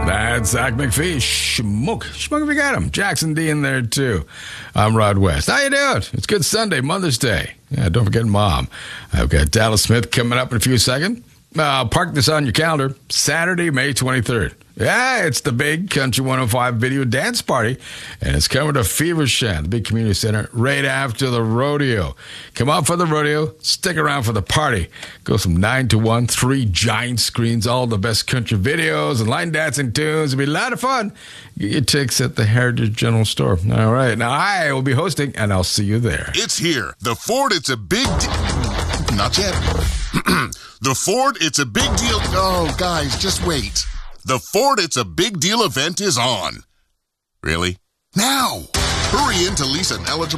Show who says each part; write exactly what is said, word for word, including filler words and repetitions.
Speaker 1: That's Zach McPhee. Schmook. Schmook if you got him. Jackson D in there, too. I'm Rod West. How you doing? It's Good Sunday, Mother's Day. Yeah, don't forget Mom. I've got Dallas Smith coming up in a few seconds. Uh, park this on your calendar. Saturday, May twenty-third. Yeah, it's the big Country one oh five video dance party, and it's coming to Fevershan, the big community center, right after the rodeo. Come out for the rodeo, stick around for the party. Goes from nine to one, three giant screens, all the best country videos and line dancing tunes. It'll be a lot of fun. Get your tickets at the Heritage General Store. All right, now I will be hosting, and I'll see you there.
Speaker 2: It's here. The Ford, it's a big... De- Not yet. The Ford, it's a big deal... Oh, guys, just wait. The Ford It's a Big Deal event is on. Really? Now! Hurry in to lease an eligible